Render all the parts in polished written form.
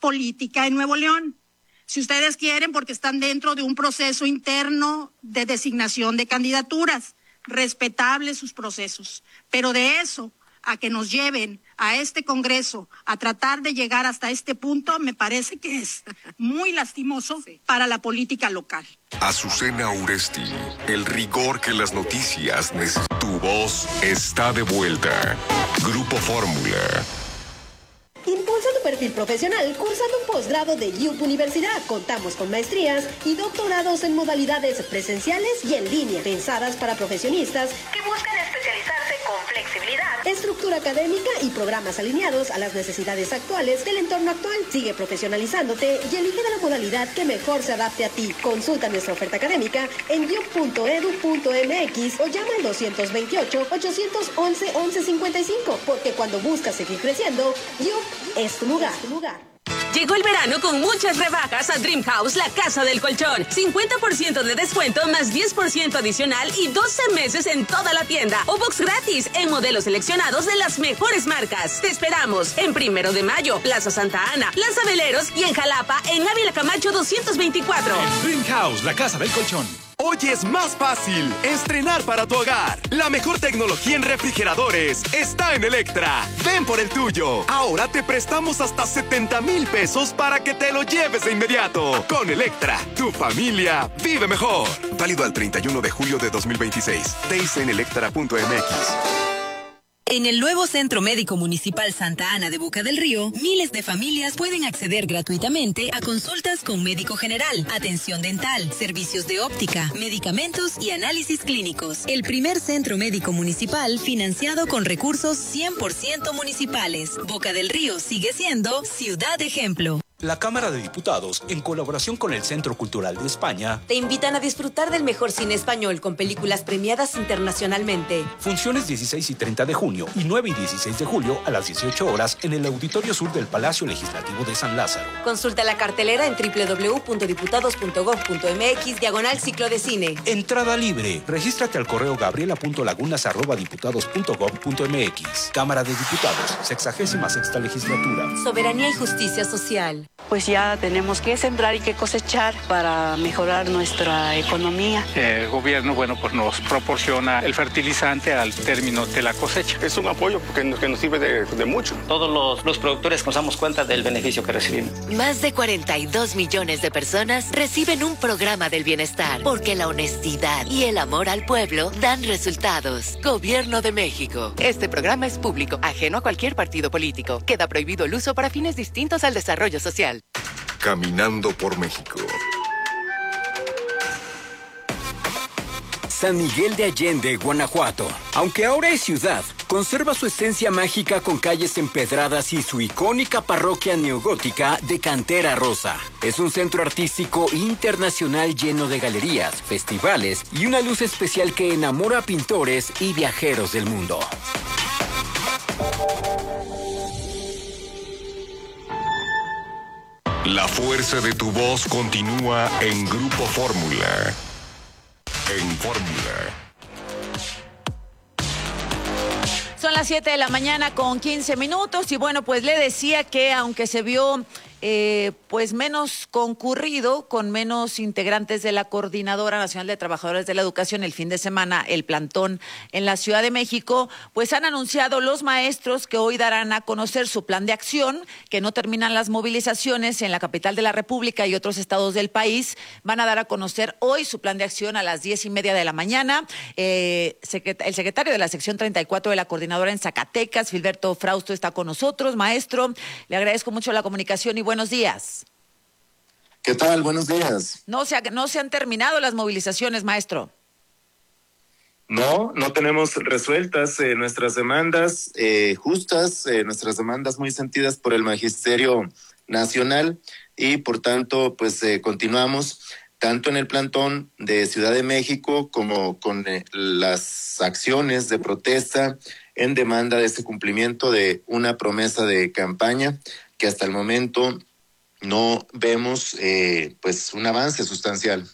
política en Nuevo León. Si ustedes quieren, porque están dentro de un proceso interno de designación de candidaturas, respetables sus procesos, pero de eso a que nos lleven a este Congreso a tratar de llegar hasta este punto, me parece que es muy lastimoso para la política local. Azucena Uresti, el rigor que las noticias necesitan. Tu voz está de vuelta. Grupo Fórmula. Impulsa tu perfil profesional cursando un posgrado de IUP Universidad. Contamos con maestrías y doctorados en modalidades presenciales y en línea, pensadas para profesionistas que buscan especializarse con flexibilidad, estructura académica y programas alineados a las necesidades actuales del entorno actual. Sigue profesionalizándote y elige de la modalidad que mejor se adapte a ti. Consulta nuestra oferta académica en iup.edu.mx o llama al 228-811-1155, porque cuando buscas seguir creciendo, IUP es tu lugar. Llegó el verano con muchas rebajas a Dream House, la casa del colchón. 50% de descuento más 10% adicional y 12 meses en toda la tienda. O box gratis en modelos seleccionados de las mejores marcas. Te esperamos en 1 de Mayo, Plaza Santa Ana, Plaza Veleros y en Jalapa, en Ávila Camacho 224. Dream House, la casa del colchón. Hoy es más fácil estrenar para tu hogar. La mejor tecnología en refrigeradores está en Electra. Ven por el tuyo. Ahora te prestamos hasta 70,000 pesos para que te lo lleves de inmediato. Con Electra, tu familia vive mejor. Válido al 31 de julio de 2026. Teis en electra.mx. En el nuevo Centro Médico Municipal Santa Ana de Boca del Río, miles de familias pueden acceder gratuitamente a consultas con médico general, atención dental, servicios de óptica, medicamentos y análisis clínicos. El primer centro médico municipal financiado con recursos 100% municipales. Boca del Río sigue siendo ciudad ejemplo. La Cámara de Diputados, en colaboración con el Centro Cultural de España, te invitan a disfrutar del mejor cine español con películas premiadas internacionalmente. Funciones 16 y 30 de junio y 9 y 16 de julio a las 18 horas en el Auditorio Sur del Palacio Legislativo de San Lázaro. Consulta la cartelera en www.diputados.gov.mx/ciclo de cine. Entrada libre. Regístrate al correo gabriela.lagunas@diputados.gov.mx. Cámara de Diputados, 66ª Legislatura. Soberanía y justicia social. Pues ya tenemos que sembrar y que cosechar para mejorar nuestra economía. El gobierno, pues nos proporciona el fertilizante al término de la cosecha. Es un apoyo que nos sirve de mucho. Todos los productores nos damos cuenta del beneficio que recibimos. Más de 42 millones de personas reciben un programa del bienestar, porque la honestidad y el amor al pueblo dan resultados. Gobierno de México. Este programa es público, ajeno a cualquier partido político. Queda prohibido el uso para fines distintos al desarrollo social. Caminando por México. San Miguel de Allende, Guanajuato. Aunque ahora es ciudad, conserva su esencia mágica con calles empedradas y su icónica parroquia neogótica de cantera rosa. Es un centro artístico internacional lleno de galerías, festivales y una luz especial que enamora a pintores y viajeros del mundo. La fuerza de tu voz continúa en Grupo Fórmula. En Fórmula. Son las 7 de la mañana con 15 minutos y bueno, pues le decía que aunque se vio pues menos concurrido, con menos integrantes de la Coordinadora Nacional de Trabajadores de la Educación el fin de semana, el plantón en la Ciudad de México, pues han anunciado los maestros que hoy darán a conocer su plan de acción, que no terminan las movilizaciones en la capital de la República y otros estados del país. Van a dar a conocer hoy su plan de acción a las 10:30 de la mañana. El secretario de la sección 34 de la Coordinadora en Zacatecas, Filberto Frausto, está con nosotros. Maestro, le agradezco mucho la comunicación y buenos días. ¿Qué tal? Buenos días. No se han terminado las movilizaciones, maestro. No tenemos resueltas nuestras demandas justas, nuestras demandas muy sentidas por el Magisterio Nacional y por tanto pues continuamos tanto en el plantón de Ciudad de México como con las acciones de protesta en demanda de este cumplimiento de una promesa de campaña que hasta el momento no vemos pues un avance sustancial.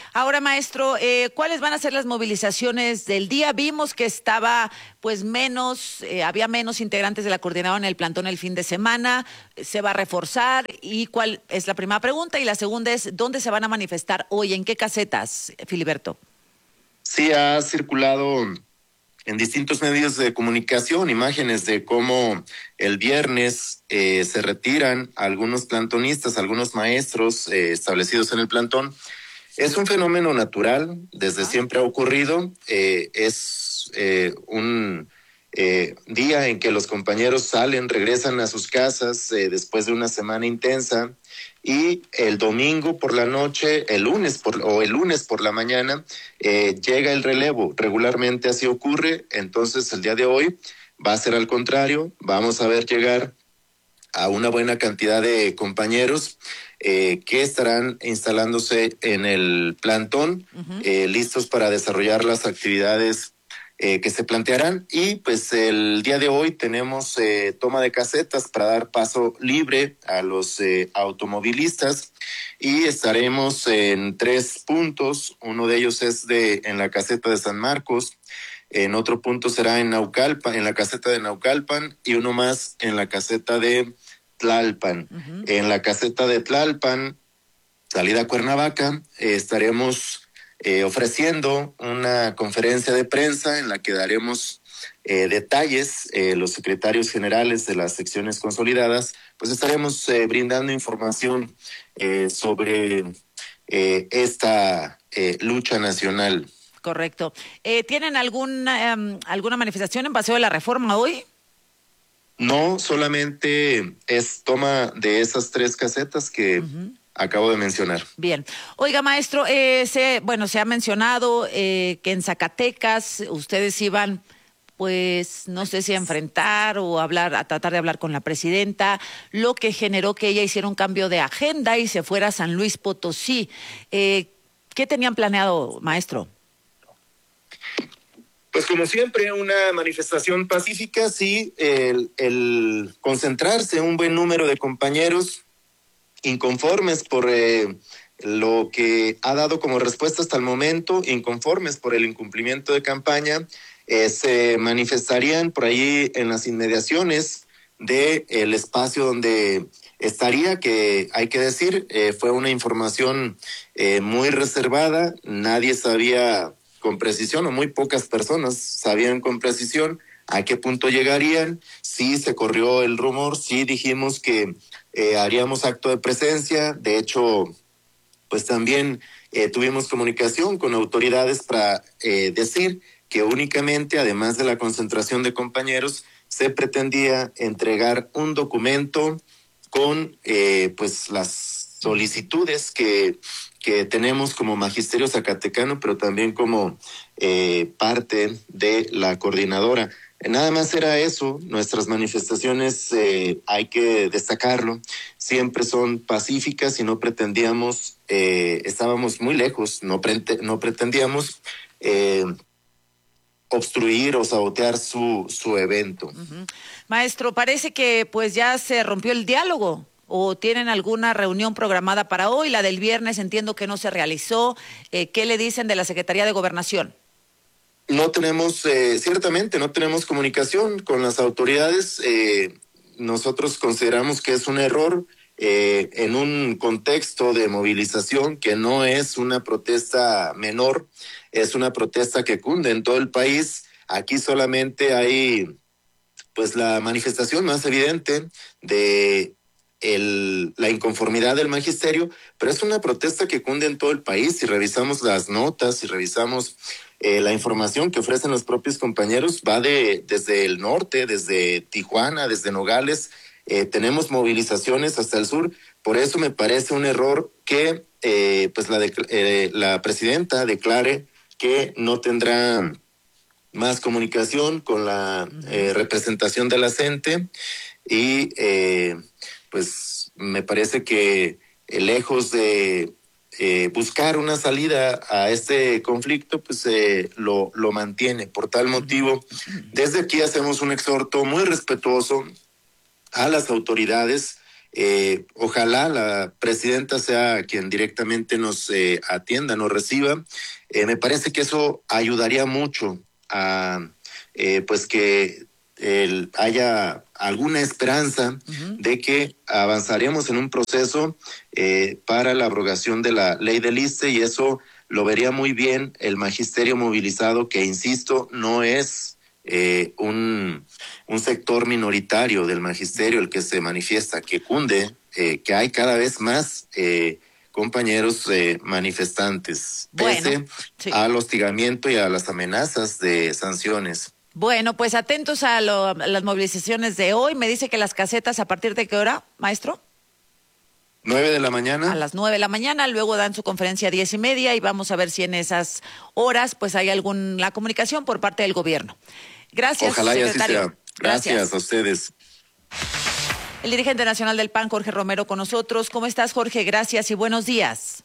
Ahora, maestro, ¿cuáles van a ser las movilizaciones del día? Vimos que estaba pues había menos integrantes de la coordinadora en el plantón el fin de semana. ¿Se va a reforzar? ¿Y cuál es la primera pregunta? Y la segunda es, ¿dónde se van a manifestar hoy? ¿En qué casetas, Filiberto? Sí, ha circulado en distintos medios de comunicación imágenes de cómo el viernes se retiran algunos plantonistas, algunos maestros establecidos en el plantón. Es un fenómeno natural, desde siempre ha ocurrido. Es un día en que los compañeros salen, regresan a sus casas después de una semana intensa, y el domingo por la noche, el lunes por la mañana, llega el relevo. Regularmente así ocurre. Entonces el día de hoy va a ser al contrario. Vamos a ver llegar a una buena cantidad de compañeros que estarán instalándose en el plantón, listos para desarrollar las actividades que se plantearán. Y pues el día de hoy tenemos toma de casetas para dar paso libre a los automovilistas, y estaremos en 3 puntos. Uno de ellos es en la caseta de San Marcos, en otro punto será en Naucalpan, en la caseta de Naucalpan, y uno más en la caseta de Tlalpan. En la caseta de Tlalpan, salida a Cuernavaca, estaremos ofreciendo una conferencia de prensa en la que daremos detalles. Los secretarios generales de las secciones consolidadas, pues estaremos brindando información sobre esta lucha nacional. Correcto. ¿Tienen alguna manifestación en Paseo de la Reforma hoy? No, solamente es toma de esas 3 casetas que acabo de mencionar. Bien. Oiga, maestro, se ha mencionado que en Zacatecas ustedes iban, pues, no sé si a enfrentar o a tratar de hablar con la presidenta, lo que generó que ella hiciera un cambio de agenda y se fuera a San Luis Potosí. ¿Qué tenían planeado, maestro? Pues como siempre, una manifestación pacífica, sí, el concentrarse un buen número de compañeros inconformes por lo que ha dado como respuesta hasta el momento, inconformes por el incumplimiento de campaña, se manifestarían por ahí en las inmediaciones del espacio donde estaría, que hay que decir, fue una información muy reservada. Nadie sabía con precisión, o muy pocas personas sabían con precisión a qué punto llegarían. Sí se corrió el rumor, sí dijimos que haríamos acto de presencia. De hecho, pues también tuvimos comunicación con autoridades para decir que únicamente, además de la concentración de compañeros, se pretendía entregar un documento con pues las solicitudes que tenemos como magisterio zacatecano, pero también como parte de la coordinadora. Nada más era eso. Nuestras manifestaciones, hay que destacarlo, siempre son pacíficas y no pretendíamos, estábamos muy lejos, no pretendíamos obstruir o sabotear su evento. Maestro, parece que pues ya se rompió el diálogo. ¿O tienen alguna reunión programada para hoy? La del viernes entiendo que no se realizó. ¿Qué le dicen de la Secretaría de Gobernación? No tenemos, ciertamente no tenemos comunicación con las autoridades. Nosotros consideramos que es un error en un contexto de movilización que no es una protesta menor, es una protesta que cunde en todo el país. Aquí solamente hay pues la manifestación más evidente de la inconformidad del magisterio, pero es una protesta que cunde en todo el país. Si revisamos las notas, si revisamos la información que ofrecen los propios compañeros, va desde el norte, desde Tijuana, desde Nogales, tenemos movilizaciones hasta el sur. Por eso me parece un error que pues la presidenta declare que no tendrá más comunicación con la representación de la CENTE, y pues me parece que lejos de buscar una salida a este conflicto, pues lo mantiene. Por tal motivo, desde aquí hacemos un exhorto muy respetuoso a las autoridades Ojalá la presidenta sea quien directamente nos atienda, nos reciba. Me parece que eso ayudaría mucho a pues que haya alguna esperanza de que avanzaríamos en un proceso para la abrogación de la ley del ISSSTE, y eso lo vería muy bien el magisterio movilizado, que insisto, no es un sector minoritario del magisterio el que se manifiesta, que cunde, que hay cada vez más compañeros manifestantes, pese al hostigamiento y a las amenazas de sanciones. Bueno, pues atentos a las movilizaciones de hoy. Me dice que las casetas, ¿a partir de qué hora, maestro? 9 de la mañana. A las 9 de la mañana, luego dan su conferencia a 10:30 y vamos a ver si en esas horas pues hay la comunicación por parte del gobierno. Gracias, ojalá secretario. Y así sea. Gracias a ustedes. El dirigente nacional del PAN, Jorge Romero, con nosotros. ¿Cómo estás, Jorge? Gracias y buenos días.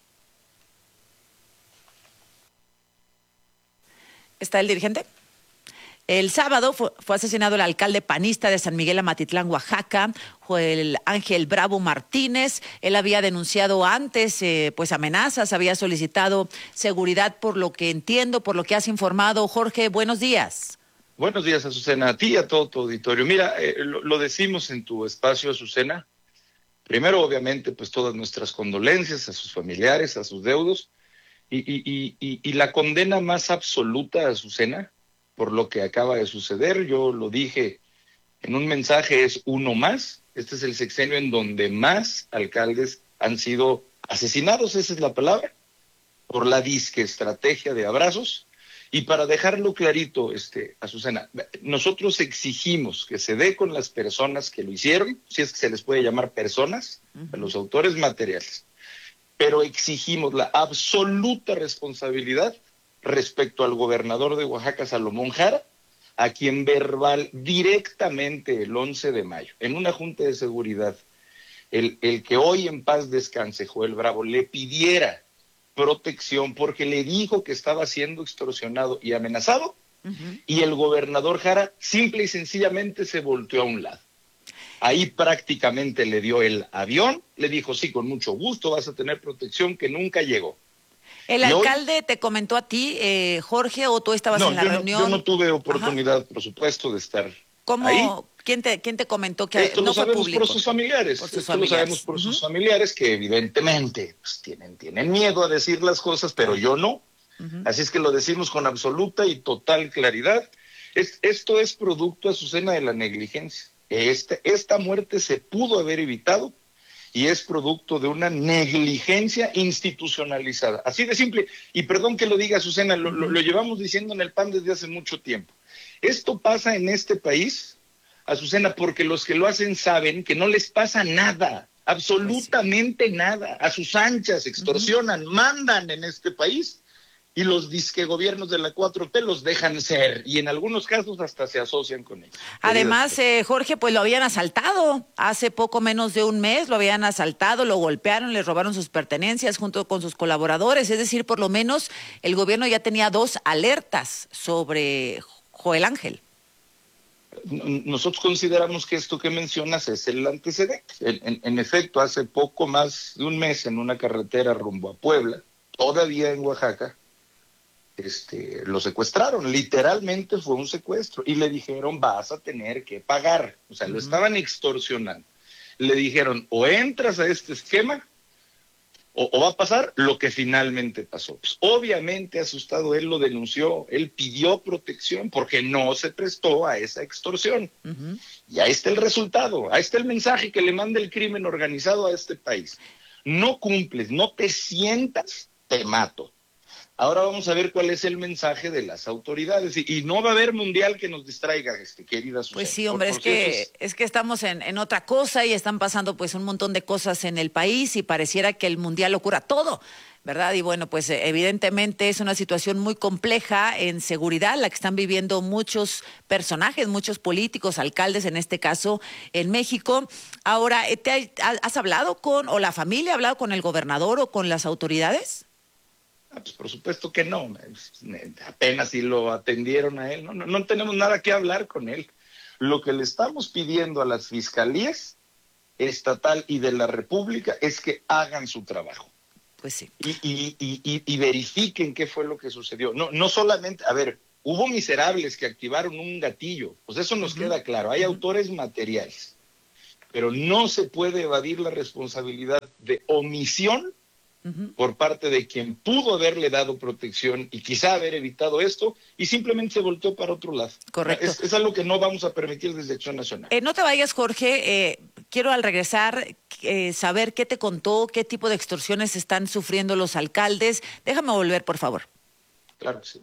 ¿Está el dirigente? El sábado fue asesinado el alcalde panista de San Miguel Amatitlán, Oaxaca, Joel Ángel Bravo Martínez. Él había denunciado antes pues amenazas, había solicitado seguridad, por lo que entiendo, por lo que has informado. Jorge, buenos días. Buenos días, Azucena, a ti y a todo tu auditorio. Mira, lo decimos en tu espacio, Azucena. Primero, obviamente, pues todas nuestras condolencias a sus familiares, a sus deudos, y la condena más absoluta, Azucena, por lo que acaba de suceder. Yo lo dije en un mensaje, es uno más. Este es el sexenio en donde más alcaldes han sido asesinados, esa es la palabra, por la disque estrategia de abrazos. Y para dejarlo clarito, Azucena, nosotros exigimos que se dé con las personas que lo hicieron, si es que se les puede llamar personas, a los autores materiales, pero exigimos la absoluta responsabilidad respecto al gobernador de Oaxaca, Salomón Jara, a quien verbal directamente el 11 de mayo, en una junta de seguridad, el que hoy en paz descanse, Joel Bravo, le pidiera protección porque le dijo que estaba siendo extorsionado y amenazado, y el gobernador Jara simple y sencillamente se volteó a un lado. Ahí prácticamente le dio el avión, le dijo, sí, con mucho gusto, vas a tener protección, que nunca llegó. ¿El alcalde te comentó a ti, Jorge, o tú estabas en la reunión? Yo no tuve oportunidad, por supuesto, de estar ahí. ¿Quién te comentó que esto no fue público? Esto lo sabemos por sus familiares. Esto lo sabemos por sus familiares, que evidentemente pues, tienen miedo a decir las cosas, pero yo no. Así es que lo decimos con absoluta y total claridad. Esto es producto, Azucena, de la negligencia. Esta muerte se pudo haber evitado y es producto de una negligencia institucionalizada. Así de simple. Y perdón que lo diga, Azucena, lo llevamos diciendo en el PAN desde hace mucho tiempo. Esto pasa en este país, Azucena, porque los que lo hacen saben que no les pasa nada, absolutamente nada. A sus anchas extorsionan, mandan en este país, y los disque gobiernos de la 4T los dejan ser, y en algunos casos hasta se asocian con ellos. Además, Jorge, pues lo habían asaltado hace poco menos de un mes, lo habían asaltado, lo golpearon, le robaron sus pertenencias junto con sus colaboradores, es decir, por lo menos el gobierno ya tenía 2 alertas sobre Joel Ángel. Nosotros consideramos que esto que mencionas es el antecedente. En efecto, hace poco más de un mes, en una carretera rumbo a Puebla, todavía en Oaxaca, lo secuestraron, literalmente fue un secuestro, y le dijeron, vas a tener que pagar. O sea, lo estaban extorsionando. Le dijeron, o entras a este esquema, o va a pasar lo que finalmente pasó. Pues, obviamente, asustado, él lo denunció, él pidió protección porque no se prestó a esa extorsión. Y ahí está el resultado, ahí está el mensaje que le manda el crimen organizado a este país. No cumples, no te sientas, te mato. Ahora vamos a ver cuál es el mensaje de las autoridades. Y no va a haber mundial que nos distraiga, querida Susana. Pues sí, hombre, es que estamos en otra cosa y están pasando pues un montón de cosas en el país y pareciera que el mundial lo cura todo, ¿verdad? Y bueno, pues evidentemente es una situación muy compleja en seguridad, la que están viviendo muchos personajes, muchos políticos, alcaldes en este caso en México. Ahora, ¿has hablado o la familia ha hablado con el gobernador o con las autoridades? Pues por supuesto que no, apenas si lo atendieron a él, no tenemos nada que hablar con él. Lo que le estamos pidiendo a las fiscalías estatal y de la República es que hagan su trabajo. Pues sí. Y verifiquen qué fue lo que sucedió. No solamente, a ver, hubo miserables que activaron un gatillo, pues eso nos queda claro, hay autores materiales, pero no se puede evadir la responsabilidad de omisión por parte de quien pudo haberle dado protección y quizá haber evitado esto y simplemente se volteó para otro lado. Correcto. Es algo que no vamos a permitir desde Acción Nacional. No te vayas, Jorge. Quiero al regresar saber qué te contó, qué tipo de extorsiones están sufriendo los alcaldes. Déjame volver, por favor. Claro que sí.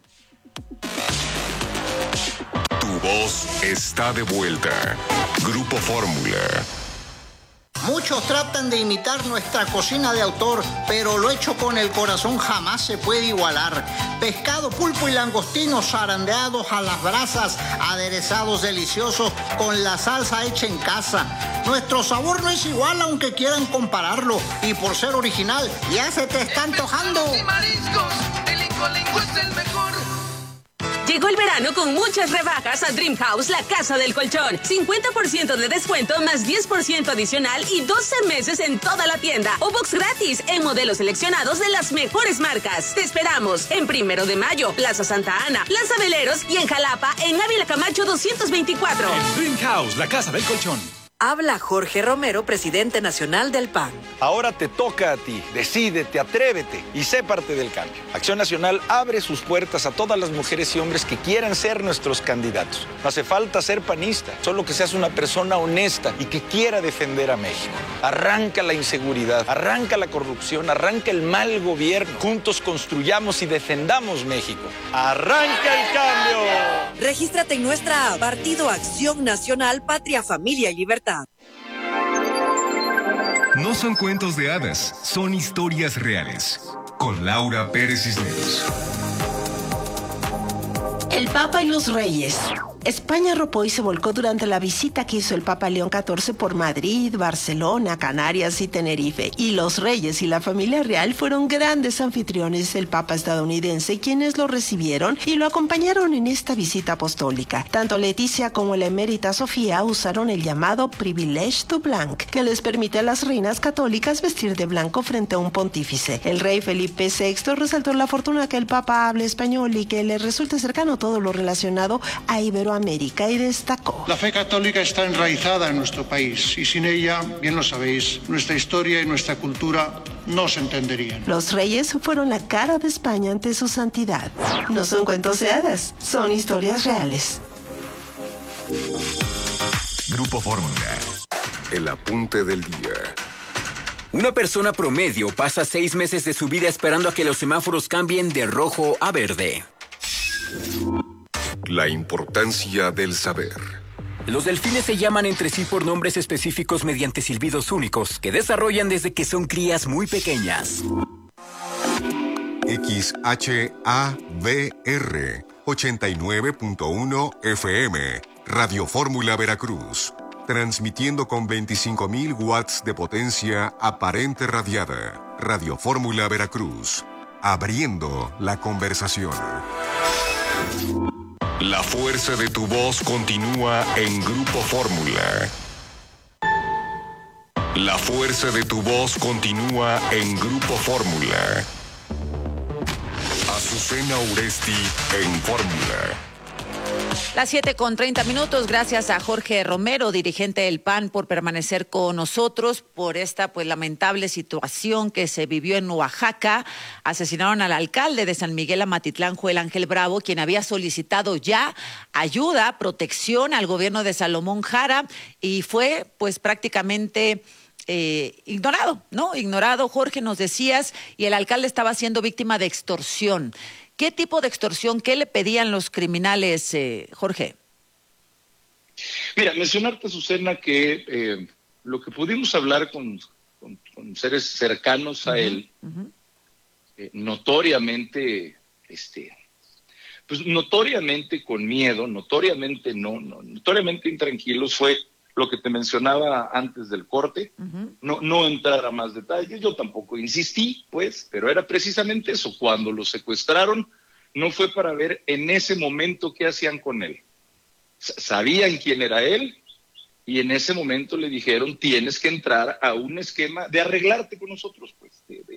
Tu voz está de vuelta. Grupo Fórmula. Muchos tratan de imitar nuestra cocina de autor, pero lo hecho con el corazón jamás se puede igualar. Pescado, pulpo y langostinos zarandeados a las brasas, aderezados deliciosos con la salsa hecha en casa. Nuestro sabor no es igual aunque quieran compararlo, y por ser original ya se te está antojando. Y mariscos, el Incolenco es el mejor. Llegó el verano con muchas rebajas a Dream House, la casa del colchón. 50% de descuento más 10% adicional y 12 meses en toda la tienda. O box gratis en modelos seleccionados de las mejores marcas. Te esperamos en 1 de Mayo, Plaza Santa Ana, Plaza Veleros y en Jalapa, en Ávila Camacho 224. En Dream House, la casa del colchón. Habla Jorge Romero, presidente nacional del PAN. Ahora te toca a ti. Decídete, atrévete y sé parte del cambio. Acción Nacional abre sus puertas a todas las mujeres y hombres que quieran ser nuestros candidatos. No hace falta ser panista, solo que seas una persona honesta y que quiera defender a México. Arranca la inseguridad, arranca la corrupción, arranca el mal gobierno. Juntos construyamos y defendamos México. ¡Arranca el cambio! Regístrate en nuestra app, Partido Acción Nacional, Patria, Familia y Libertad. No son cuentos de hadas, son historias reales. Con Laura Pérez Cisneros. El Papa y los Reyes. España arropó y se volcó durante la visita que hizo el Papa León XIV por Madrid, Barcelona, Canarias y Tenerife. Y los reyes y la familia real fueron grandes anfitriones del Papa estadounidense, quienes lo recibieron y lo acompañaron en esta visita apostólica. Tanto Leticia como la emérita Sofía usaron el llamado Privilège du Blanc, que les permite a las reinas católicas vestir de blanco frente a un pontífice. El rey Felipe VI resaltó la fortuna que el Papa hable español y que le resulte cercano todo lo relacionado a Iberoamérica y destacó: la fe católica está enraizada en nuestro país y sin ella, bien lo sabéis, nuestra historia y nuestra cultura no se entenderían. Los reyes fueron la cara de España ante su santidad. No son cuentos de hadas, son historias reales. Grupo Fórmula. El apunte del día. Una persona promedio pasa 6 meses de su vida esperando a que los semáforos cambien de rojo a verde. La importancia del saber. Los delfines se llaman entre sí por nombres específicos mediante silbidos únicos que desarrollan desde que son crías muy pequeñas. XHABR 89.1 FM, Radio Fórmula Veracruz, transmitiendo con 25.000 watts de potencia aparente radiada. Radio Fórmula Veracruz, abriendo la conversación. La fuerza de tu voz continúa en Grupo Fórmula. La fuerza de tu voz continúa en Grupo Fórmula. Azucena Uresti en Fórmula. Las 7:30. Gracias a Jorge Romero, dirigente del PAN, por permanecer con nosotros por esta lamentable situación que se vivió en Oaxaca. Asesinaron al alcalde de San Miguel Amatitlán, Joel Ángel Bravo, quien había solicitado ya ayuda, protección al gobierno de Salomón Jara, y fue prácticamente ignorado, ¿no? Ignorado, Jorge, nos decías, y el alcalde estaba siendo víctima de extorsión. ¿Qué tipo de extorsión? ¿Qué le pedían los criminales, Jorge? Mira, mencionarte, Azucena, que lo que pudimos hablar con seres cercanos a él, notoriamente, notoriamente con miedo, notoriamente notoriamente intranquilos, fue lo que te mencionaba antes del corte. No entrar a más detalles, yo tampoco insistí, pero era precisamente eso. Cuando lo secuestraron, no fue para ver en ese momento qué hacían con él. Sabían quién era él, y en ese momento le dijeron, tienes que entrar a un esquema de arreglarte con nosotros, pues,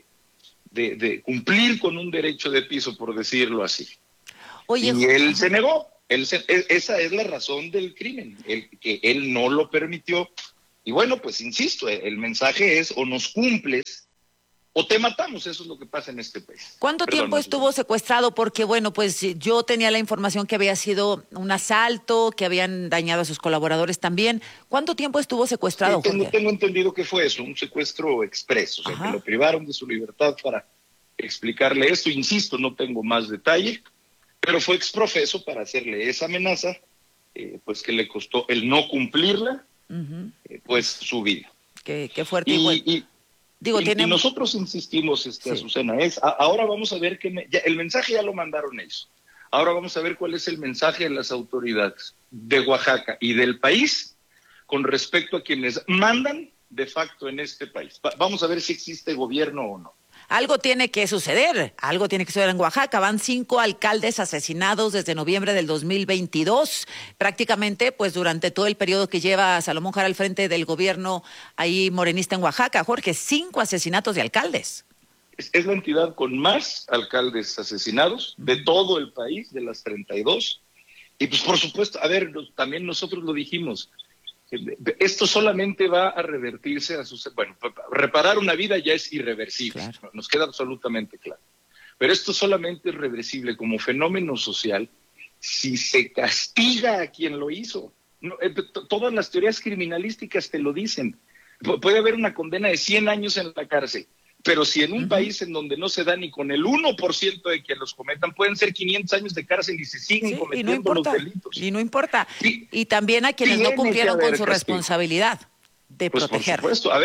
de cumplir con un derecho de piso, por decirlo así. Oye, y él se negó. Esa es la razón del crimen, que él no lo permitió. Y bueno, pues insisto, el mensaje es o nos cumples o te matamos. Eso es lo que pasa en este país. ¿Cuánto tiempo estuvo secuestrado? Porque bueno, pues yo tenía la información que había sido un asalto, que habían dañado a sus colaboradores también. ¿Cuánto tiempo estuvo secuestrado, Jorge? Tengo entendido que fue eso, un secuestro expreso, o sea, que lo privaron de su libertad para explicarle esto. Insisto, no tengo más detalle, pero fue exprofeso para hacerle esa amenaza, pues que le costó el no cumplirla, pues su vida. Qué fuerte. Y nosotros insistimos, Azucena, ahora vamos a ver el mensaje ya lo mandaron ellos. Ahora vamos a ver cuál es el mensaje de las autoridades de Oaxaca y del país con respecto a quienes mandan de facto en este país. Vamos a ver si existe gobierno o no. Algo tiene que suceder en Oaxaca. Van 5 alcaldes asesinados desde noviembre del 2022. Prácticamente, pues durante todo el periodo que lleva Salomón Jara al frente del gobierno ahí morenista en Oaxaca. Jorge, 5 asesinatos de alcaldes. Es la entidad con más alcaldes asesinados de todo el país, de las 32. Y pues por supuesto, también nosotros lo dijimos, esto solamente va a revertirse reparar una vida ya es irreversible, claro. Nos queda absolutamente claro. Pero esto solamente es reversible como fenómeno social si se castiga a quien lo hizo. Todas las teorías criminalísticas te lo dicen. Puede haber una condena de 100 años en la cárcel, pero si en un país en donde no se da ni con el 1% de quienes los cometan, pueden ser 500 años de cárcel y se siguen cometiendo los delitos. Y no importa. Y también a quienes no cumplieron con su responsabilidad de proteger. Por supuesto.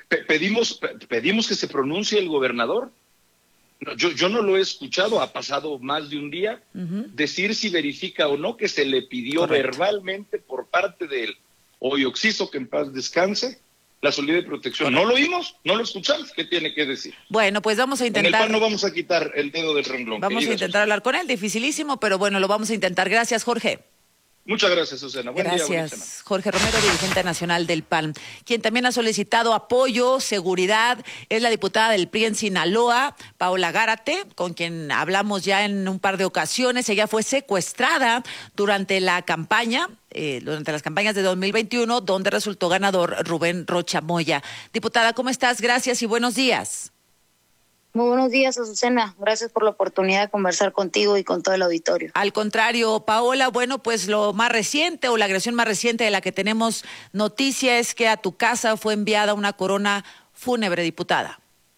Pedimos que se pronuncie el gobernador. Yo no lo he escuchado, ha pasado más de un día, decir si verifica o no que se le pidió verbalmente por parte del hoy Oxiso, que en paz descanse, la solidez de protección. No lo oímos, no lo escuchamos. ¿Qué tiene que decir? Bueno, pues vamos a intentar. En el PAN no vamos a quitar el dedo del renglón. Vamos a intentar hablar con él, dificilísimo, pero bueno, lo vamos a intentar. Gracias, Jorge. Muchas gracias, Susana. Gracias, Jorge Romero, dirigente nacional del PAN. Quien también ha solicitado apoyo, seguridad, es la diputada del PRI en Sinaloa, Paola Gárate, con quien hablamos ya en un par de ocasiones. Ella fue secuestrada durante la campaña, durante las campañas de 2021, donde resultó ganador Rubén Rocha Moya. Diputada, ¿cómo estás? Gracias y buenos días. Muy buenos días, Azucena. Gracias por la oportunidad de conversar contigo y con todo el auditorio. Al contrario, Paola, bueno, pues lo más reciente o la agresión más reciente de la que tenemos noticia es que a tu casa fue enviada una corona fúnebre, diputada.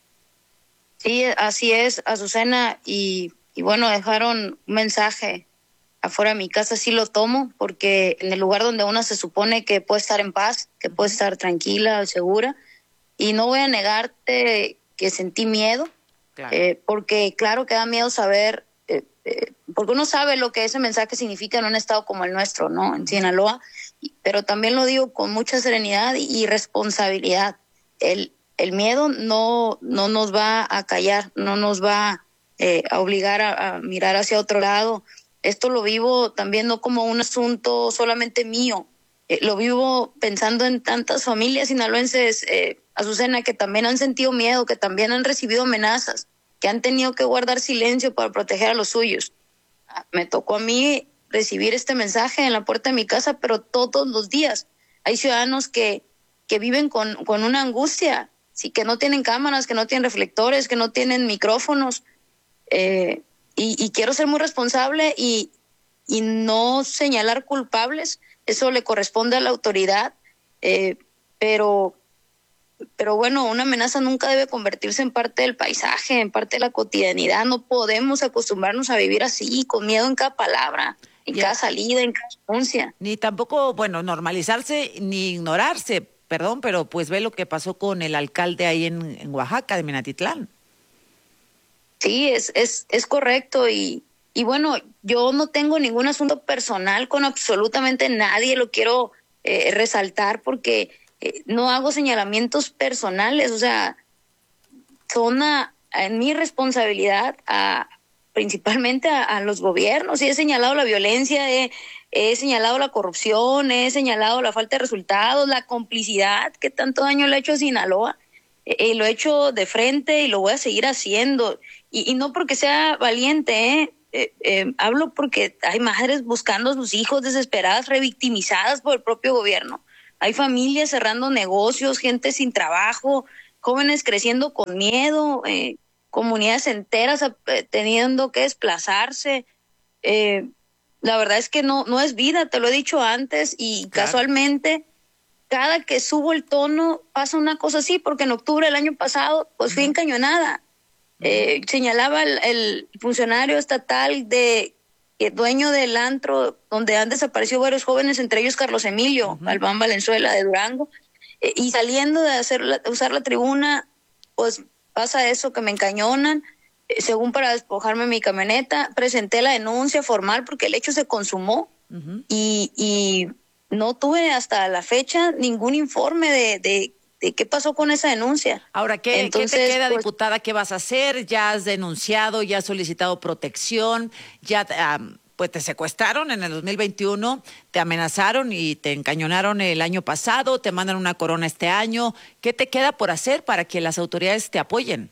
Sí, así es, Azucena, y bueno, dejaron un mensaje afuera de mi casa. Sí lo tomo, porque en el lugar donde uno se supone que puede estar en paz, que puede estar tranquila, segura, y no voy a negarte que sentí miedo. Claro. Porque claro que da miedo saber, porque uno sabe lo que ese mensaje significa en un estado como el nuestro, ¿no? En Sinaloa, pero también lo digo con mucha serenidad y responsabilidad. El miedo no nos va a callar, no nos va a obligar a mirar hacia otro lado. Esto lo vivo también no como un asunto solamente mío, lo vivo pensando en tantas familias sinaloenses, Azucena, que también han sentido miedo, que también han recibido amenazas, que han tenido que guardar silencio para proteger a los suyos. Me tocó a mí recibir este mensaje en la puerta de mi casa, pero todos los días hay ciudadanos que viven con una angustia, sí, que no tienen cámaras, que no tienen reflectores, que no tienen micrófonos, y quiero ser muy responsable y no señalar culpables. Eso le corresponde a la autoridad, pero bueno, una amenaza nunca debe convertirse en parte del paisaje, en parte de la cotidianidad. No podemos acostumbrarnos a vivir así, con miedo en cada palabra, en cada salida, en cada anuncia. Ni tampoco, bueno, normalizarse ni ignorarse, perdón, pero pues ve lo que pasó con el alcalde ahí en Oaxaca, de Minatitlán. Sí, es correcto y bueno, yo no tengo ningún asunto personal con absolutamente nadie, lo quiero resaltar porque no hago señalamientos personales, o sea, son en mi responsabilidad a principalmente a los gobiernos, y he señalado la violencia, he señalado la corrupción, he señalado la falta de resultados, la complicidad que tanto daño le ha hecho a Sinaloa. Lo he hecho de frente y lo voy a seguir haciendo. Y no porque sea valiente, hablo porque hay madres buscando a sus hijos desesperadas, revictimizadas por el propio gobierno. Hay familias cerrando negocios, gente sin trabajo, jóvenes creciendo con miedo, comunidades enteras teniendo que desplazarse. La verdad es que no es vida, te lo he dicho antes, y claro, casualmente cada que subo el tono pasa una cosa así, porque en octubre del año pasado pues fui encañonada. Señalaba el funcionario estatal dueño del antro donde han desaparecido varios jóvenes, entre ellos Carlos Emilio Albán Valenzuela de Durango, y saliendo de usar la tribuna, pues pasa eso, que me encañonan. Según para despojarme mi camioneta, presenté la denuncia formal porque el hecho se consumó, y no tuve hasta la fecha ningún informe de qué pasó con esa denuncia. Ahora, ¿qué te queda, pues, diputada? ¿Qué vas a hacer? ¿Ya has denunciado, ya has solicitado protección, ya pues te secuestraron en el 2021, te amenazaron y te encañonaron el año pasado, te mandan una corona este año? ¿Qué te queda por hacer para que las autoridades te apoyen?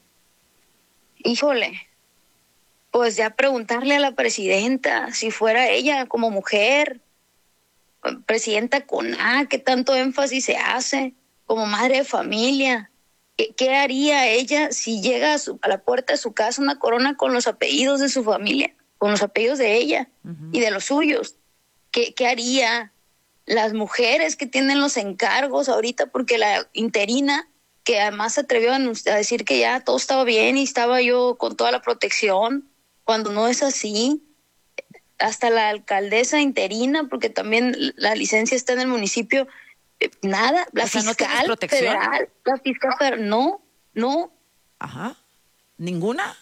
Híjole, pues ya preguntarle a la presidenta, si fuera ella como mujer, presidenta con A, ¿qué tanto énfasis se hace? Como madre de familia, ¿qué haría ella si llega a la puerta de su casa una corona con los apellidos de su familia, con los apellidos de ella y de los suyos? ¿Qué haría las mujeres que tienen los encargos ahorita? Porque la interina, que además se atrevió a decir que ya todo estaba bien y estaba yo con toda la protección, cuando no es así. Hasta la alcaldesa interina, porque también la licencia está en el municipio, nada. La fiscal federal, la fiscal federal, no. Ajá. ¿Ninguna?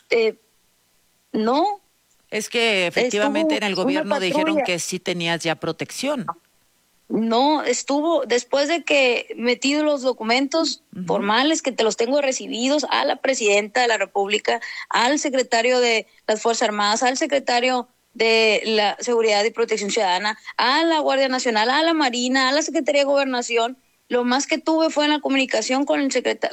No. Es que efectivamente en el gobierno dijeron que sí tenías ya protección. No, estuvo, después de que metí los documentos formales, que te los tengo recibidos, a la presidenta de la República, al secretario de las Fuerzas Armadas, al secretario de la Seguridad y Protección Ciudadana, a la Guardia Nacional, a la Marina, a la Secretaría de Gobernación. Lo más que tuve fue en la comunicación con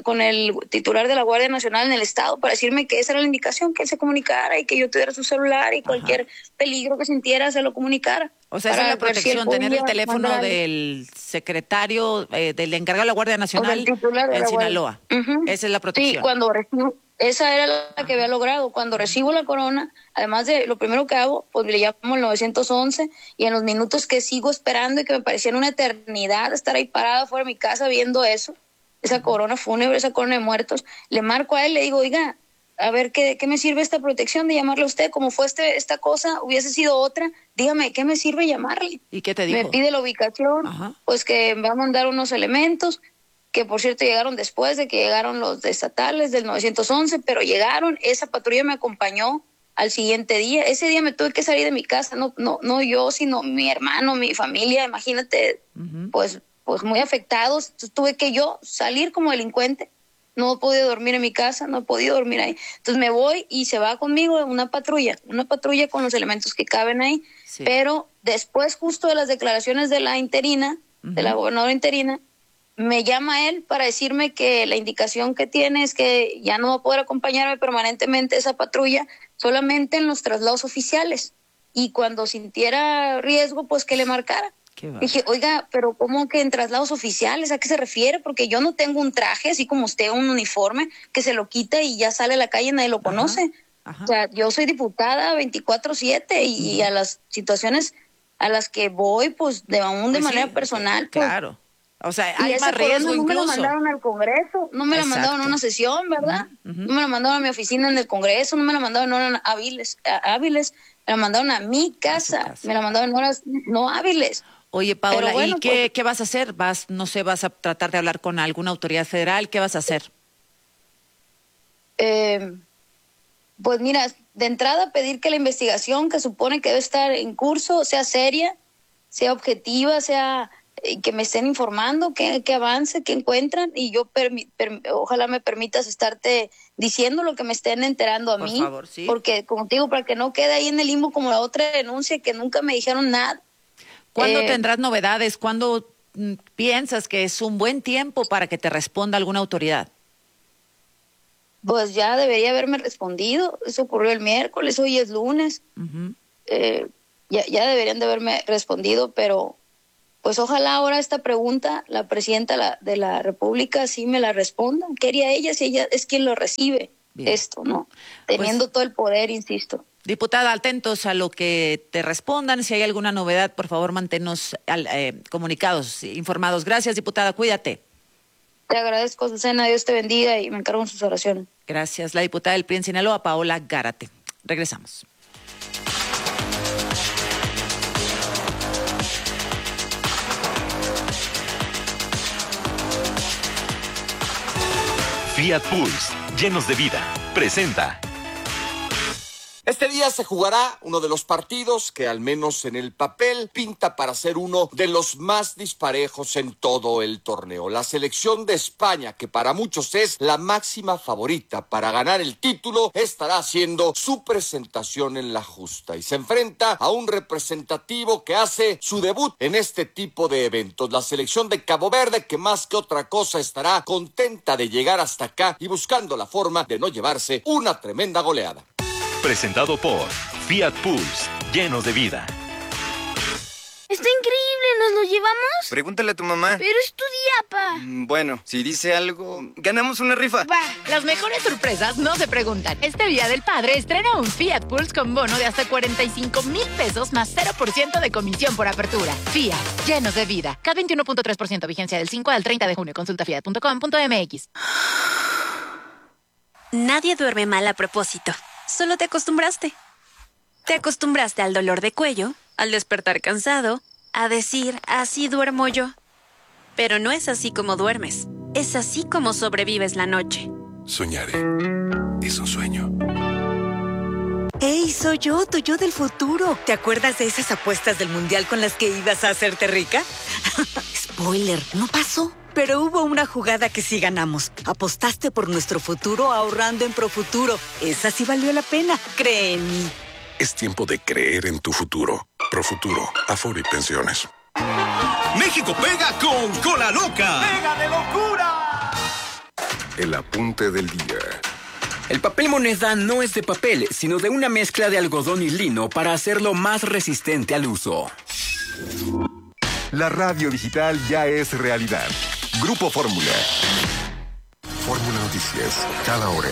el titular de la Guardia Nacional en el estado, para decirme que esa era la indicación, que él se comunicara y que yo tuviera su celular y cualquier peligro que sintiera se lo comunicara. O sea, esa es la protección, tener el teléfono del secretario, del encargado de la Guardia Nacional en Sinaloa. Esa es la protección. Sí, cuando recibo, esa era la que había logrado. Cuando recibo la corona, además de lo primero que hago, pues le llamo al 911, y en los minutos que sigo esperando y que me parecían una eternidad estar ahí parada fuera de mi casa viendo eso, esa corona fúnebre, esa corona de muertos, le marco a él, le digo, oiga, a ver, ¿qué me sirve esta protección de llamarle a usted? Como fue esta cosa, hubiese sido otra, dígame, ¿qué me sirve llamarle? ¿Y qué te dijo? Me pide la ubicación, pues que me va a mandar unos elementos, que por cierto llegaron después de que llegaron los estatales del 911, pero llegaron, esa patrulla me acompañó al siguiente día. Ese día me tuve que salir de mi casa, no yo, sino mi hermano, mi familia, imagínate, pues muy afectados. Entonces, tuve que yo salir como delincuente. No he podido dormir en mi casa, no he podido dormir ahí. Entonces me voy y se va conmigo una patrulla con los elementos que caben ahí. Sí. Pero después, justo de las declaraciones de la interina, de la gobernadora interina, me llama él para decirme que la indicación que tiene es que ya no va a poder acompañarme permanentemente esa patrulla, solamente en los traslados oficiales. Y cuando sintiera riesgo, pues que le marcara. Dije, oiga, pero ¿cómo que en traslados oficiales? ¿A qué se refiere? Porque yo no tengo un traje, así como usted, un uniforme, que se lo quita y ya sale a la calle y nadie lo conoce. O sea, yo soy diputada 24/7 y a las situaciones a las que voy, pues de manera personal. Pues, claro. O sea, hay más riesgo incluso. No me la mandaron al Congreso, no me la mandaron a una sesión, ¿verdad? No me la mandaron a mi oficina en el Congreso, no me la mandaron en horas hábiles, me la mandaron a mi casa, me la mandaron en horas no hábiles. Oye, Paola, bueno, ¿y qué vas a hacer? ¿Vas a tratar de hablar con alguna autoridad federal? ¿Qué vas a hacer? Pues mira, de entrada pedir que la investigación que supone que debe estar en curso sea seria, sea objetiva, sea que me estén informando, que avance, que encuentran, y yo ojalá me permitas estarte diciendo lo que me estén enterando a mí. Por favor, sí. Porque, como te digo, para que no quede ahí en el limbo como la otra denuncia que nunca me dijeron nada. ¿Cuándo tendrás novedades? ¿Cuándo piensas que es un buen tiempo para que te responda alguna autoridad? Pues ya debería haberme respondido. Eso ocurrió el miércoles, hoy es lunes. Uh-huh. Ya deberían de haberme respondido, pero pues ojalá ahora esta pregunta la presidenta de la República sí me la responda. ¿Qué haría ella si ella es quien lo recibe? Bien. Esto, ¿no? Teniendo pues, todo el poder, insisto. Diputada, atentos a lo que te respondan. Si hay alguna novedad, por favor, manténnos comunicados, informados. Gracias, diputada, cuídate. Te agradezco, Susana, Dios te bendiga y me encargo en sus oraciones. Gracias. La diputada del PRI en Sinaloa, Paola Gárate. Regresamos. Fiat Pulse, llenos de vida, presenta. Este día se jugará uno de los partidos que, al menos en el papel, pinta para ser uno de los más disparejos en todo el torneo. La selección de España, que para muchos es la máxima favorita para ganar el título, estará haciendo su presentación en la justa y se enfrenta a un representativo que hace su debut en este tipo de eventos. La selección de Cabo Verde, que más que otra cosa estará contenta de llegar hasta acá y buscando la forma de no llevarse una tremenda goleada. Presentado por Fiat Pulse, llenos de vida. ¡Está increíble! ¿Nos lo llevamos? Pregúntale a tu mamá. Pero es tu día, pa. Bueno, si dice algo, ganamos una rifa. Va. Las mejores sorpresas no se preguntan. Este Día del Padre estrena un Fiat Pulse con bono de hasta 45,000 pesos más 0% de comisión por apertura. Fiat, llenos de vida. CAT 21.3%, vigencia del 5 al 30 de junio. Consulta fiat.com.mx. Nadie duerme mal a propósito. Solo te acostumbraste. Te acostumbraste al dolor de cuello, al despertar cansado, a decir, así duermo yo. Pero no es así como duermes. Es así como sobrevives la noche. Soñaré. Es un sueño. ¡Hey, soy yo, tu yo del futuro! ¿Te acuerdas de esas apuestas del Mundial con las que ibas a hacerte rica? Spoiler, no pasó. Pero hubo una jugada que sí ganamos. Apostaste por nuestro futuro ahorrando en Profuturo. Esa sí valió la pena, cree en mí. Es tiempo de creer en tu futuro. Profuturo, Afore y Pensiones. México pega con Cola Loca. ¡Pega de locura! El apunte del día. El papel moneda no es de papel, sino de una mezcla de algodón y lino para hacerlo más resistente al uso. La radio digital ya es realidad. Grupo Fórmula. Fórmula Noticias, cada hora.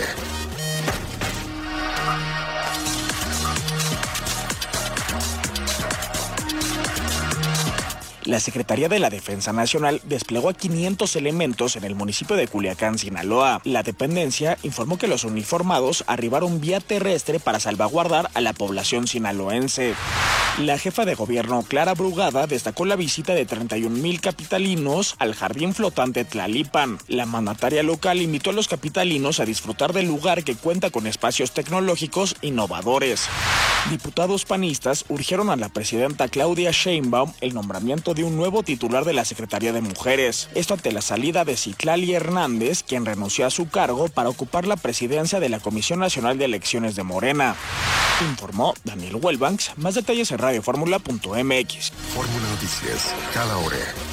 La Secretaría de la Defensa Nacional desplegó a 500 elementos en el municipio de Culiacán, Sinaloa. La dependencia informó que los uniformados arribaron vía terrestre para salvaguardar a la población sinaloense. La jefa de gobierno, Clara Brugada, destacó la visita de 31,000 capitalinos al jardín flotante Tlalipan. La mandataria local invitó a los capitalinos a disfrutar del lugar que cuenta con espacios tecnológicos innovadores. Diputados panistas urgieron a la presidenta Claudia Sheinbaum el nombramiento de un nuevo titular de la Secretaría de Mujeres. Esto ante la salida de Citlali Hernández, quien renunció a su cargo para ocupar la presidencia de la Comisión Nacional de Elecciones de Morena. Informó Daniel Huelbanks. Más detalles en radioformula.mx. Fórmula Noticias, cada hora.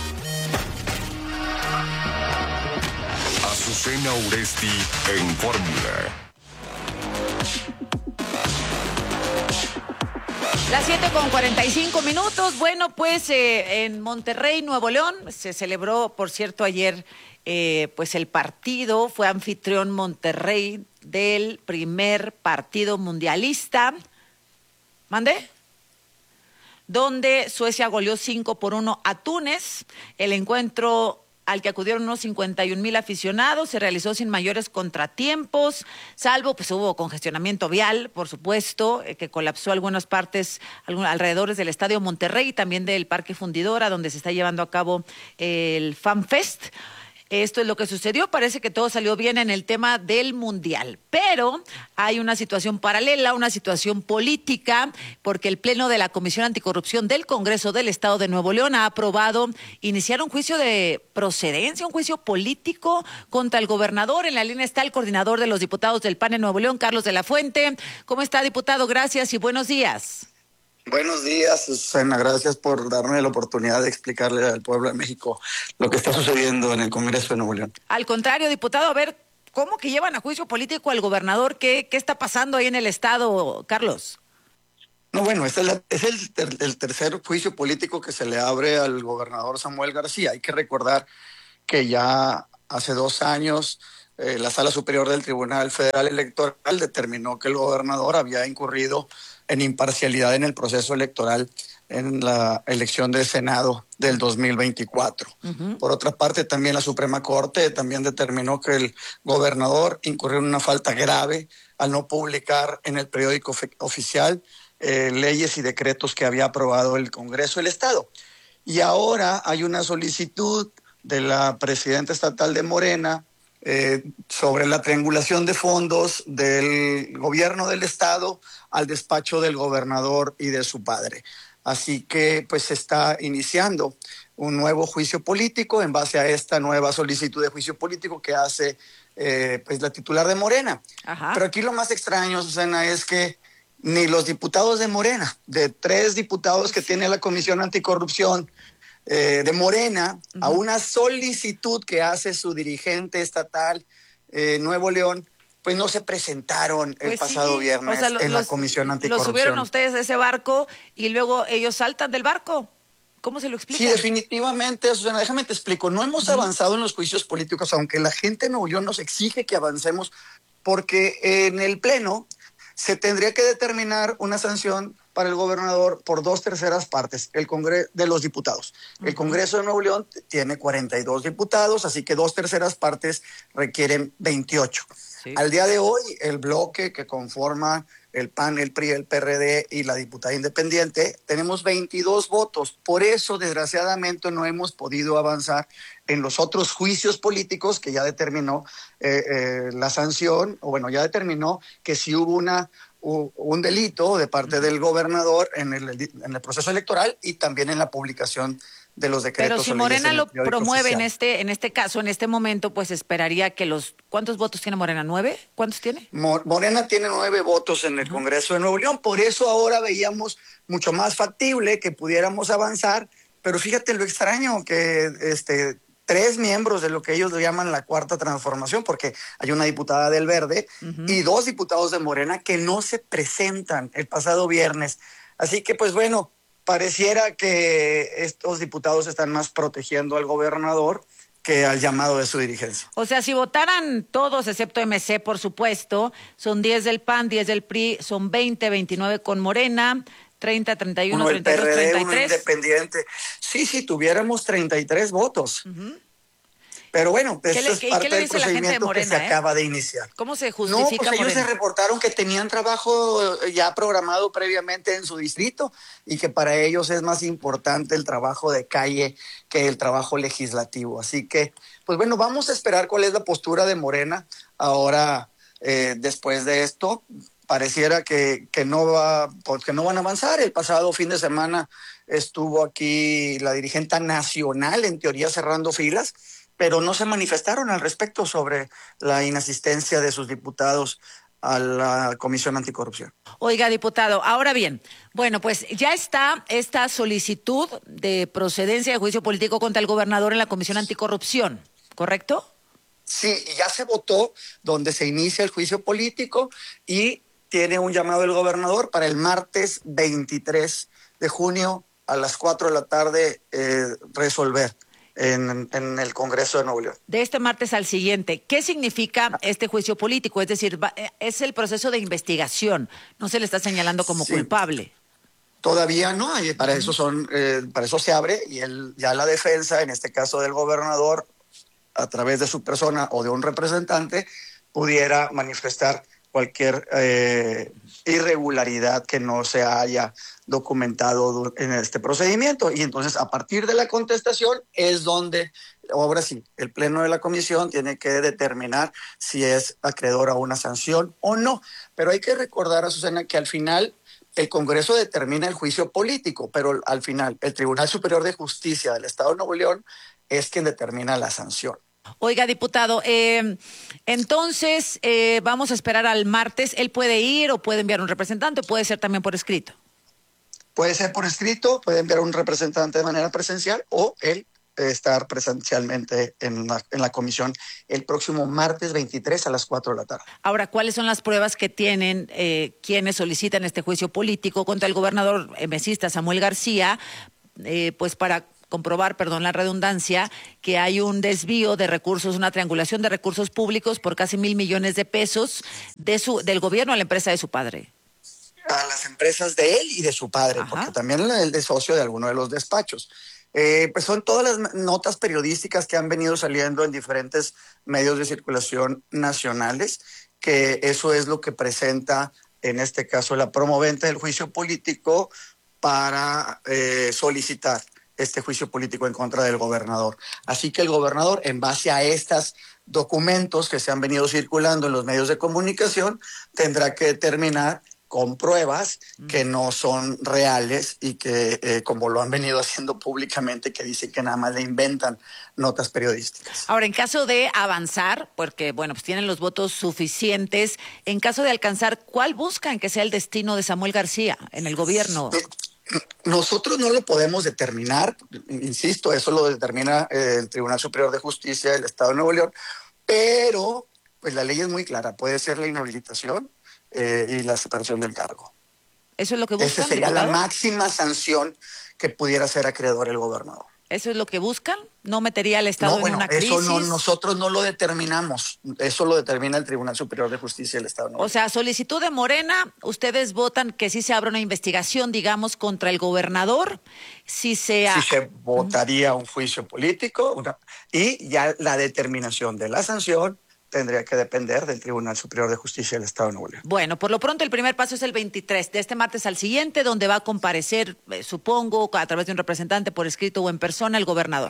Azucena Uresti en Fórmula. Las 7:45. Bueno, pues en Monterrey, Nuevo León, se celebró, por cierto, ayer, pues el partido, fue anfitrión Monterrey del primer partido mundialista. ¿Mande? Donde Suecia goleó 5-1 a Túnez. El encuentro al que acudieron unos 51,000 aficionados, se realizó sin mayores contratiempos, salvo pues hubo congestionamiento vial, por supuesto, que colapsó algunas partes, alrededores del Estadio Monterrey y también del Parque Fundidora, donde se está llevando a cabo el Fan Fest. Esto es lo que sucedió. Parece que todo salió bien en el tema del Mundial. Pero hay una situación paralela, una situación política, porque el Pleno de la Comisión Anticorrupción del Congreso del Estado de Nuevo León ha aprobado iniciar un juicio de procedencia, un juicio político contra el gobernador. En la línea está el coordinador de los diputados del PAN en Nuevo León, Carlos de la Fuente. ¿Cómo está, diputado? Gracias y buenos días. Buenos días, Susana. Gracias por darme la oportunidad de explicarle al pueblo de México lo que está sucediendo en el Congreso de Nuevo León. Al contrario, diputado, a ver, ¿cómo que llevan a juicio político al gobernador? ¿Qué está pasando ahí en el estado, Carlos? No, bueno, es el tercer juicio político que se le abre al gobernador Samuel García. Hay que recordar que ya hace 2 años la Sala Superior del Tribunal Federal Electoral determinó que el gobernador había incurrido en imparcialidad en el proceso electoral en la elección del Senado del 2024. Por otra parte, también la Suprema Corte también determinó que el gobernador incurrió en una falta grave al no publicar en el periódico oficial leyes y decretos que había aprobado el Congreso del Estado. Y ahora hay una solicitud de la presidenta estatal de Morena sobre la triangulación de fondos del gobierno del estado al despacho del gobernador y de su padre. Así que pues se está iniciando un nuevo juicio político en base a esta nueva solicitud de juicio político que hace pues la titular de Morena. Ajá. Pero aquí lo más extraño, Susana, es que ni los diputados de Morena, de 3 diputados que tiene la Comisión Anticorrupción, de Morena, a una solicitud que hace su dirigente estatal, Nuevo León, pues no se presentaron el pasado viernes en la Comisión Anticorrupción. Lo subieron a ustedes de ese barco y luego ellos saltan del barco. ¿Cómo se lo explica? Sí, definitivamente, Susana, déjame te explico. No hemos avanzado en los juicios políticos, aunque la gente de Nuevo León nos exige que avancemos, porque en el Pleno se tendría que determinar una sanción para el gobernador por 2/3 partes el Congreso de los diputados. El Congreso de Nuevo León tiene 42 diputados, así que 2/3 partes requieren 28. Sí. Al día de hoy, el bloque que conforma el PAN, el PRI, el PRD y la diputada independiente, tenemos 22 votos. Por eso, desgraciadamente, no hemos podido avanzar en los otros juicios políticos que ya determinó la sanción, o bueno, ya determinó que si hubo un delito de parte del gobernador en el proceso electoral y también en la publicación de los decretos. Pero si Morena lo promueve en este caso, en este momento, pues esperaría que ¿cuántos votos tiene Morena? ¿9? ¿Cuántos tiene? Morena tiene 9 votos en el Congreso de Nuevo León, por eso ahora veíamos mucho más factible que pudiéramos avanzar, pero fíjate lo extraño que 3 miembros de lo que ellos llaman la Cuarta Transformación, porque hay una diputada del Verde y 2 diputados de Morena que no se presentan el pasado viernes. Así que, pues bueno, pareciera que estos diputados están más protegiendo al gobernador que al llamado de su dirigencia. O sea, si votaran todos, excepto MC, por supuesto, son 10 del PAN, 10 del PRI, son 20, 29 con Morena, 30, 31, uno 32, PRD, 33. Uno independiente. Sí, tuviéramos 33 votos. Pero bueno, esto es parte del procedimiento que se acaba de iniciar. ¿Cómo se justifica? No, pues ellos se reportaron que tenían trabajo ya programado previamente en su distrito y que para ellos es más importante el trabajo de calle que el trabajo legislativo. Así que, pues bueno, vamos a esperar cuál es la postura de Morena ahora después de esto. Pareciera que no van a avanzar. El pasado fin de semana estuvo aquí la dirigente nacional, en teoría cerrando filas, pero no se manifestaron al respecto sobre la inasistencia de sus diputados a la Comisión Anticorrupción. Oiga, diputado, ahora bien, bueno, pues ya está esta solicitud de procedencia de juicio político contra el gobernador en la Comisión Anticorrupción, ¿correcto? Sí, ya se votó donde se inicia el juicio político y tiene un llamado del gobernador para el martes 23 de junio a las 4 de la tarde resolver en el Congreso de Nuevo León. De este martes al siguiente, ¿qué significa este juicio político? Es decir, es el proceso de investigación, no se le está señalando como culpable. Todavía no, para eso para eso se abre y ya la defensa, en este caso del gobernador, a través de su persona o de un representante, pudiera manifestar cualquier irregularidad que no se haya documentado en este procedimiento. Y entonces, a partir de la contestación, es donde ahora sí, el pleno de la comisión tiene que determinar si es acreedor a una sanción o no. Pero hay que recordar, Azucena, que al final el Congreso determina el juicio político, pero al final el Tribunal Superior de Justicia del Estado de Nuevo León es quien determina la sanción. Oiga, diputado, entonces vamos a esperar al martes. ¿Él puede ir o puede enviar un representante o puede ser también por escrito? Puede ser por escrito, puede enviar un representante de manera presencial o él estar presencialmente en la comisión el próximo martes 23 a las 4 de la tarde. Ahora, ¿cuáles son las pruebas que tienen quienes solicitan este juicio político contra el gobernador mesista Samuel García, pues para comprobar, perdón la redundancia, que hay un desvío de recursos, una triangulación de recursos públicos por casi 1,000 millones de pesos del gobierno a la empresa de su padre? A las empresas de él y de su padre, porque también él es socio de alguno de los despachos. Pues son todas las notas periodísticas que han venido saliendo en diferentes medios de circulación nacionales, que eso es lo que presenta, en este caso, la promovente del juicio político para solicitar este juicio político en contra del gobernador. Así que el gobernador, en base a estos documentos que se han venido circulando en los medios de comunicación, tendrá que determinar con pruebas que no son reales y que, como lo han venido haciendo públicamente, que dicen que nada más le inventan notas periodísticas. Ahora, en caso de avanzar, porque, bueno, pues tienen los votos suficientes, en caso de alcanzar, ¿cuál buscan que sea el destino de Samuel García en el gobierno? Nosotros no lo podemos determinar, insisto, eso lo determina el Tribunal Superior de Justicia del Estado de Nuevo León, pero pues la ley es muy clara, puede ser la inhabilitación y la separación del cargo. ¿Eso es lo que buscan? Esa sería la máxima sanción que pudiera ser acreedor el gobernador. ¿Eso es lo que buscan? ¿No metería al Estado en una crisis? Eso no, nosotros no lo determinamos. Eso lo determina el Tribunal Superior de Justicia del Estado de Nuevo León. O sea, solicitud de Morena, ustedes votan que sí se abra una investigación, digamos, contra el gobernador. Si se votaría un juicio político y ya la determinación de la sanción tendría que depender del Tribunal Superior de Justicia del Estado de Nuevo León. Bueno, por lo pronto el primer paso es el 23, de este martes al siguiente, donde va a comparecer, supongo, a través de un representante por escrito o en persona, el gobernador.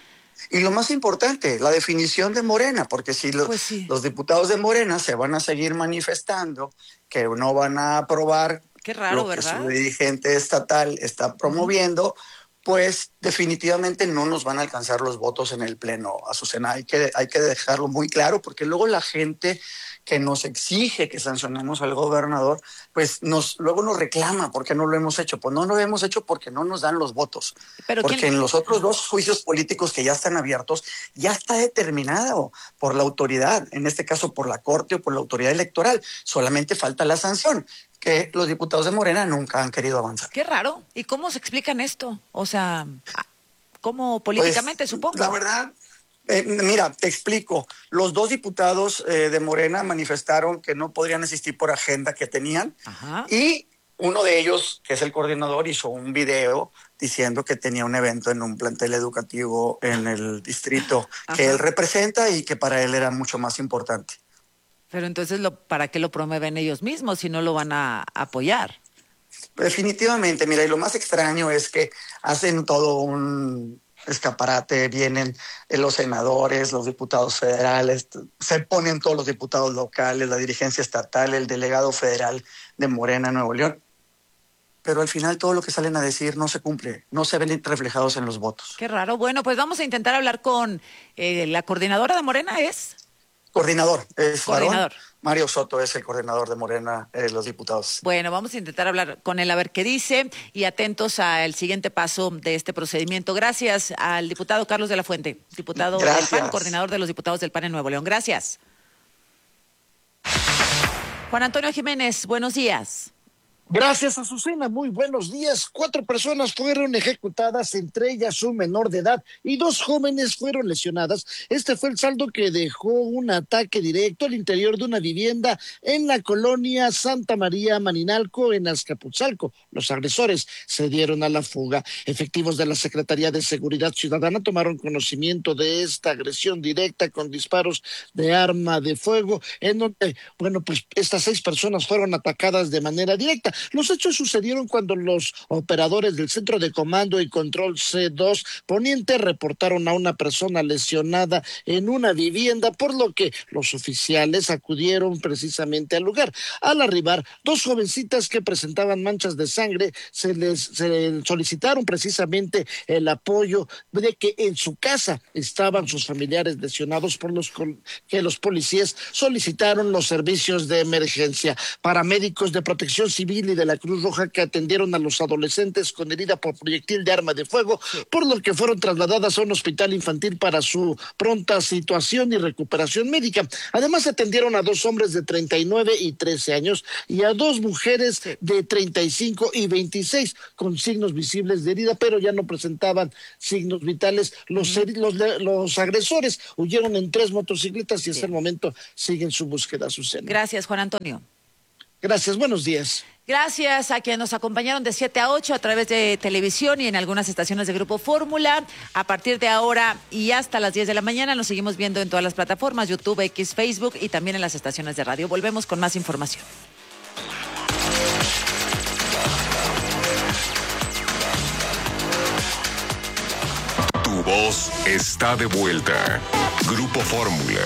Y lo más importante, la definición de Morena, porque si los diputados de Morena se van a seguir manifestando que no van a aprobar lo que su dirigente estatal está promoviendo, pues definitivamente no nos van a alcanzar los votos en el pleno, Azucena. Hay que dejarlo muy claro, porque luego la gente que nos exige que sancionemos al gobernador, pues luego nos reclama porque no lo hemos hecho. Pues no lo hemos hecho porque no nos dan los votos. Porque en los otros dos juicios políticos que ya están abiertos, ya está determinado por la autoridad, en este caso por la Corte o por la autoridad electoral. Solamente falta la sanción, que los diputados de Morena nunca han querido avanzar. Qué raro. ¿Y cómo se explican esto? O sea, ¿cómo políticamente, supongo? La verdad, mira, te explico. Los dos diputados de Morena manifestaron que no podrían asistir por agenda que tenían. Y uno de ellos, que es el coordinador, hizo un video diciendo que tenía un evento en un plantel educativo en el distrito que él representa y que para él era mucho más importante. Pero entonces, ¿para qué lo promueven ellos mismos si no lo van a apoyar? Definitivamente, mira, y lo más extraño es que hacen todo un escaparate, vienen los senadores, los diputados federales, se ponen todos los diputados locales, la dirigencia estatal, el delegado federal de Morena, Nuevo León. Pero al final todo lo que salen a decir no se cumple, no se ven reflejados en los votos. Qué raro. Bueno, pues vamos a intentar hablar con la coordinadora de Morena, ¿es? Coordinador, es coordinador. Mario Soto es el coordinador de Morena, los diputados. Bueno, vamos a intentar hablar con él a ver qué dice y atentos al siguiente paso de este procedimiento. Gracias al diputado Carlos de la Fuente, diputado del PAN, coordinador de los diputados del PAN en Nuevo León. Gracias. Juan Antonio Jiménez, buenos días. Gracias, Azucena. Muy buenos días. 4 personas fueron ejecutadas, entre ellas un menor de edad, y 2 jóvenes fueron lesionadas. Este fue el saldo que dejó un ataque directo al interior de una vivienda en la colonia Santa María Maninalco, en Azcapotzalco. Los agresores se dieron a la fuga. Efectivos de la Secretaría de Seguridad Ciudadana tomaron conocimiento de esta agresión directa con disparos de arma de fuego, en donde, bueno, pues estas 6 personas fueron atacadas de manera directa. Los hechos sucedieron cuando los operadores del Centro de Comando y Control C2 Poniente reportaron a una persona lesionada en una vivienda, por lo que los oficiales acudieron precisamente al lugar. Al arribar, dos jovencitas que presentaban manchas de sangre se solicitaron precisamente el apoyo de que en su casa estaban sus familiares lesionados, por los que los policías solicitaron los servicios de emergencia. Paramédicos de Protección Civil y de la Cruz Roja que atendieron a los adolescentes con herida por proyectil de arma de fuego, por lo que fueron trasladadas a un hospital infantil para su pronta situación y recuperación médica. Además atendieron a dos hombres de 39 y 13 años y a dos mujeres de 35 y 26 con signos visibles de herida, pero ya no presentaban signos vitales. Los agresores huyeron en 3 motocicletas y hasta el momento siguen su búsqueda, Susana. Gracias, Juan Antonio. Gracias, buenos días. Gracias a quienes nos acompañaron de 7 a 8 a través de televisión y en algunas estaciones de Grupo Fórmula. A partir de ahora y hasta las 10 de la mañana nos seguimos viendo en todas las plataformas, YouTube, X, Facebook y también en las estaciones de radio. Volvemos con más información. Tu voz está de vuelta. Grupo Fórmula.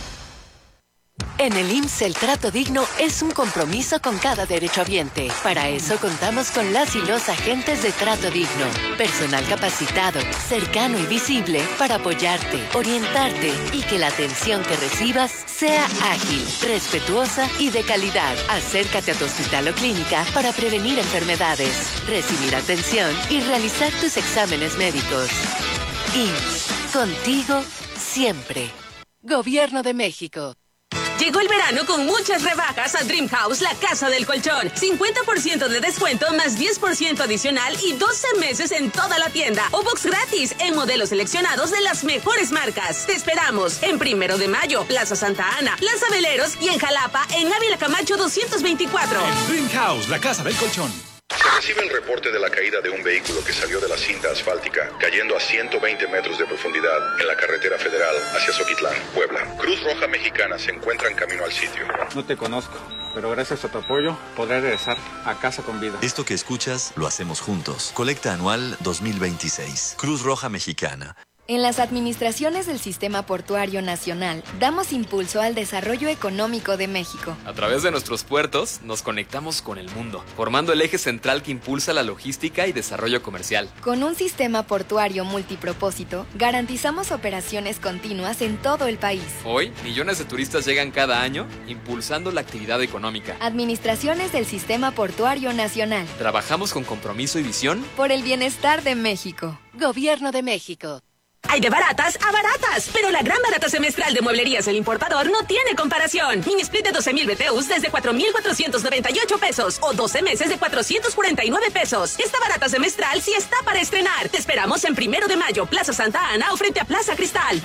En el IMSS el trato digno es un compromiso con cada derechohabiente. Para eso contamos con las y los agentes de trato digno. Personal capacitado, cercano y visible para apoyarte, orientarte y que la atención que recibas sea ágil, respetuosa y de calidad. Acércate a tu hospital o clínica para prevenir enfermedades, recibir atención y realizar tus exámenes médicos. IMSS, contigo siempre. Gobierno de México. Llegó el verano con muchas rebajas a Dream House, la casa del colchón. 50% de descuento más 10% adicional y 12 meses en toda la tienda. O box gratis en modelos seleccionados de las mejores marcas. Te esperamos en 1 de Mayo, Plaza Santa Ana, Plaza Veleros y en Jalapa, en Ávila Camacho 224. En Dream House, la casa del colchón. Se recibe el reporte de la caída de un vehículo que salió de la cinta asfáltica, cayendo a 120 metros de profundidad en la carretera federal hacia Zoquitlán, Puebla. Cruz Roja Mexicana se encuentra en camino al sitio. No te conozco, pero gracias a tu apoyo podré regresar a casa con vida. Esto que escuchas lo hacemos juntos. Colecta anual 2026. Cruz Roja Mexicana. En las administraciones del Sistema Portuario Nacional, damos impulso al desarrollo económico de México. A través de nuestros puertos, nos conectamos con el mundo, formando el eje central que impulsa la logística y desarrollo comercial. Con un sistema portuario multipropósito, garantizamos operaciones continuas en todo el país. Hoy, millones de turistas llegan cada año, impulsando la actividad económica. Administraciones del Sistema Portuario Nacional. Trabajamos con compromiso y visión por el bienestar de México. Gobierno de México. Hay de baratas a baratas, pero la gran barata semestral de Mueblerías El Importador no tiene comparación. Mini split de 12,000 BTUs desde 4,498 pesos o 12 meses de 449 pesos. Esta barata semestral sí está para estrenar. Te esperamos en 1 de Mayo, Plaza Santa Ana o frente a Plaza Cristal.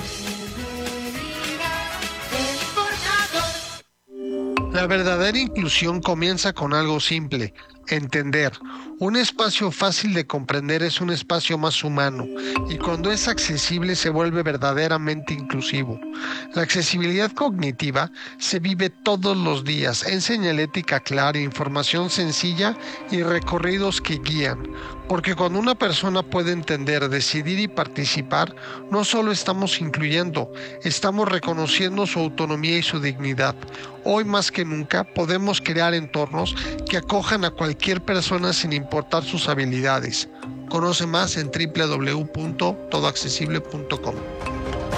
La verdadera inclusión comienza con algo simple: entender. Un espacio fácil de comprender es un espacio más humano, y cuando es accesible se vuelve verdaderamente inclusivo. La accesibilidad cognitiva se vive todos los días en señalética clara, información sencilla y recorridos que guían. Porque cuando una persona puede entender, decidir y participar, no solo estamos incluyendo, estamos reconociendo su autonomía y su dignidad. Hoy más que nunca podemos crear entornos que acojan a cualquier persona sin importar sus habilidades. Conoce más en www.todoaccesible.com.